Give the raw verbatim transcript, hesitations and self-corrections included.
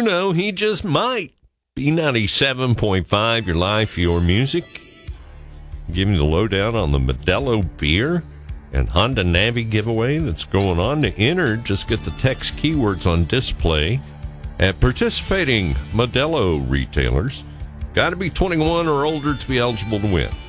know, he just might. B ninety-seven point five, your life, your music. Giving you the lowdown on the Modelo beer and Honda Navi giveaway that's going on. To enter, just get the text keywords on display at participating Modelo retailers. Got to be twenty-one or older to be eligible to win.